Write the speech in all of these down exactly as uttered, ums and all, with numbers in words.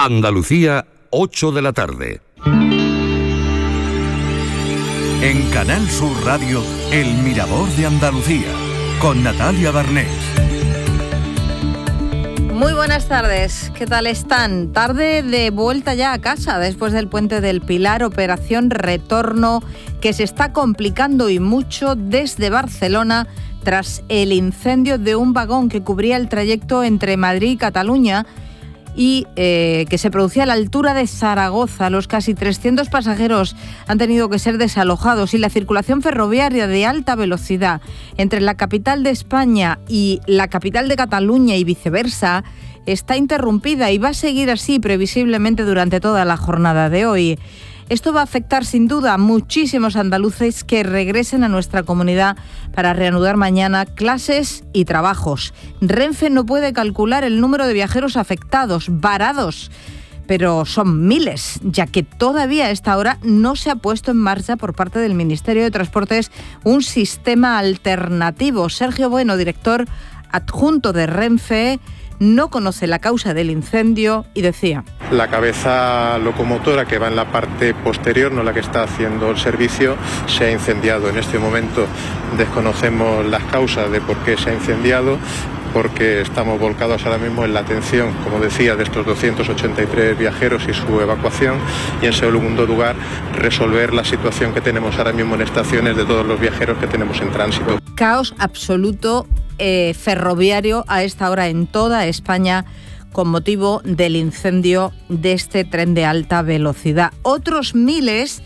Andalucía, ocho de la tarde. En Canal Sur Radio, El Mirador de Andalucía, con Natalia Barnés. Muy buenas tardes, ¿qué tal están? Tarde de vuelta ya a casa después del Puente del Pilar, operación retorno que se está complicando y mucho desde Barcelona tras el incendio de un vagón que cubría el trayecto entre Madrid y Cataluña y eh, que se producía a la altura de Zaragoza. Los casi trescientos pasajeros han tenido que ser desalojados y la circulación ferroviaria de alta velocidad entre la capital de España y la capital de Cataluña y viceversa está interrumpida y va a seguir así previsiblemente durante toda la jornada de hoy. Esto va a afectar sin duda a muchísimos andaluces que regresen a nuestra comunidad para reanudar mañana clases y trabajos. Renfe no puede calcular el número de viajeros afectados, varados, pero son miles, ya que todavía a esta hora no se ha puesto en marcha por parte del Ministerio de Transportes un sistema alternativo. Sergio Bueno, director adjunto de Renfe, no conoce la causa del incendio y decía: la cabeza locomotora que va en la parte posterior, no la que está haciendo el servicio, se ha incendiado. En este momento desconocemos las causas de por qué se ha incendiado, porque estamos volcados ahora mismo en la atención, como decía, de estos doscientos ochenta y tres viajeros y su evacuación, y en segundo lugar resolver la situación que tenemos ahora mismo en estaciones de todos los viajeros que tenemos en tránsito. Caos absoluto eh, ferroviario a esta hora en toda España con motivo del incendio de este tren de alta velocidad. Otros miles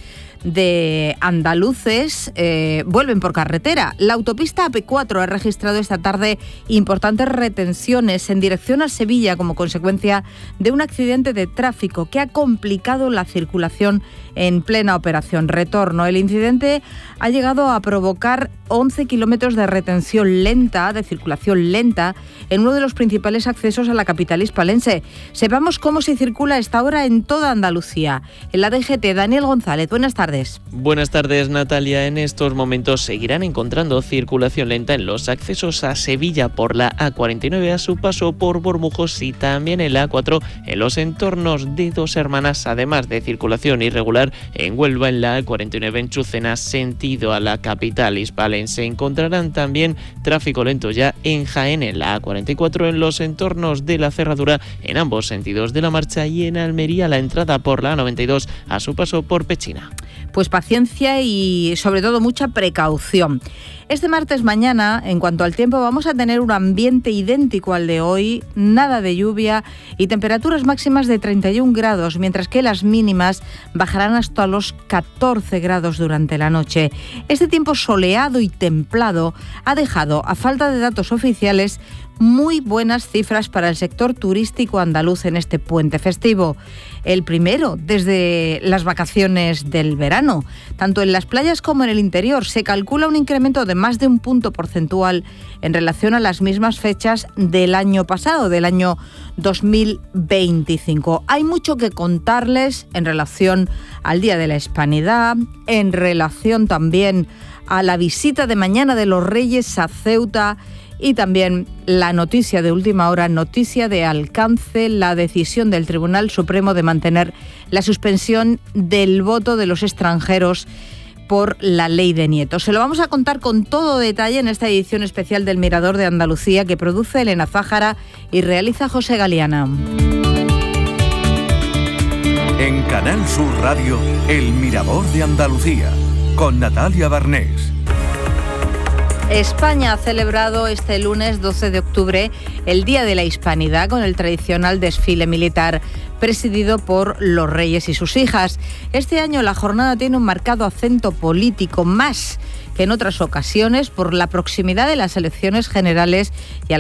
de andaluces eh, vuelven por carretera. La autopista A P cuatro ha registrado esta tarde importantes retenciones en dirección a Sevilla como consecuencia de un accidente de tráfico que ha complicado la circulación en plena operación retorno. El incidente ha llegado a provocar once kilómetros de retención lenta, de circulación lenta, en uno de los principales accesos a la capital hispalense. Sepamos cómo se circula a esta hora en toda Andalucía. En la D G T, Daniel González, buenas tardes. Buenas tardes, Natalia. En estos momentos seguirán encontrando circulación lenta en los accesos a Sevilla por la A cuarenta y nueve a su paso por Bormujos y también en la A cuatro en los entornos de Dos Hermanas, además de circulación irregular en Huelva en la A cuarenta y nueve en Chucena, sentido a la capital hispalense. Encontrarán también tráfico lento ya en Jaén en la A cuarenta y cuatro en los entornos de la Cerradura en ambos sentidos de la marcha y en Almería la entrada por la A noventa y dos a su paso por Pechina. Pues paciencia y sobre todo mucha precaución. Este martes mañana, en cuanto al tiempo, vamos a tener un ambiente idéntico al de hoy, nada de lluvia y temperaturas máximas de treinta y un grados, mientras que las mínimas bajarán hasta los catorce grados durante la noche. Este tiempo soleado y templado ha dejado, a falta de datos oficiales, muy buenas cifras para el sector turístico andaluz en este puente festivo. El primero desde las vacaciones del verano. Tanto en las playas como en el interior se calcula un incremento de más de un punto porcentual en relación a las mismas fechas del año pasado, del año dos mil veinticinco. Hay mucho que contarles en relación al Día de la Hispanidad, en relación también a la visita de mañana de los Reyes a Ceuta y también la noticia de última hora, noticia de alcance, la decisión del Tribunal Supremo de mantener la suspensión del voto de los extranjeros por la ley de nietos. Se lo vamos a contar con todo detalle en esta edición especial del Mirador de Andalucía que produce Elena Zájara y realiza José Galiana. En Canal Sur Radio, El Mirador de Andalucía, con Natalia Barnés. España ha celebrado este lunes doce de octubre el Día de la Hispanidad con el tradicional desfile militar presidido por los reyes y sus hijas. Este año la jornada tiene un marcado acento político más que en otras ocasiones por la proximidad de las elecciones generales y a la